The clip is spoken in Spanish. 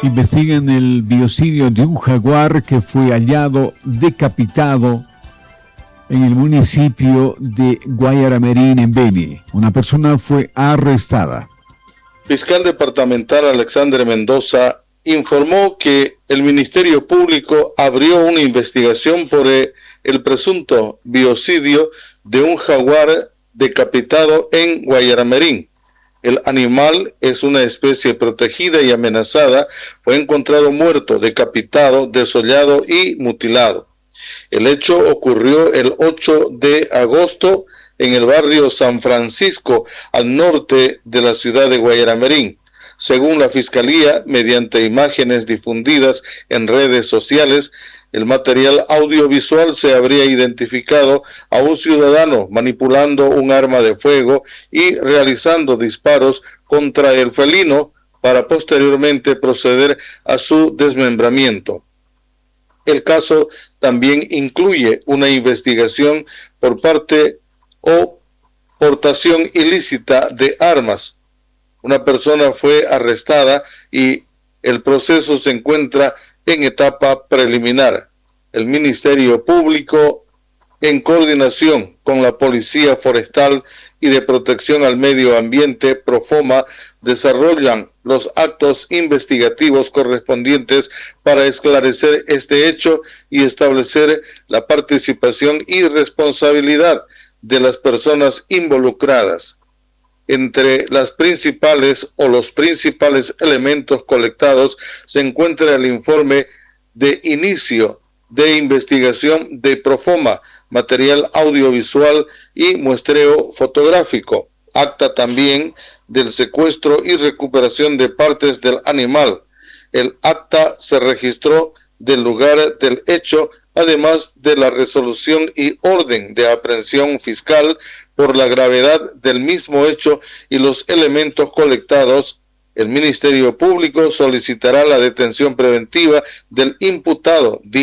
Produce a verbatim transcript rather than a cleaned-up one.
Investigan el biocidio de un jaguar que fue hallado decapitado en el municipio de Guayaramerín, en Beni. Una persona fue arrestada. Fiscal departamental Alexander Mendoza informó que el Ministerio Público abrió una investigación por el presunto biocidio de un jaguar decapitado en Guayaramerín. El animal es una especie protegida y amenazada. Fue encontrado muerto, decapitado, desollado y mutilado. El hecho ocurrió el ocho de agosto en el barrio San Francisco, al norte de la ciudad de Guayaramerín. Según la Fiscalía, mediante imágenes difundidas en redes sociales, el material audiovisual se habría identificado a un ciudadano manipulando un arma de fuego y realizando disparos contra el felino para posteriormente proceder a su desmembramiento. El caso también incluye una investigación por parte o portación ilícita de armas. Una persona fue arrestada y el proceso se encuentra en etapa preliminar. El Ministerio Público, en coordinación con la Policía Forestal y de Protección al Medio Ambiente, Profoma, desarrollan los actos investigativos correspondientes para esclarecer este hecho y establecer la participación y responsabilidad de las personas involucradas. Entre las principales o los principales elementos colectados se encuentra el informe de inicio de investigación de Profoma, material audiovisual y muestreo fotográfico, acta también del secuestro y recuperación de partes del animal. El acta se registró del lugar del hecho, además de la resolución y orden de aprehensión fiscal por la gravedad del mismo hecho y los elementos colectados. El Ministerio Público solicitará la detención preventiva del imputado.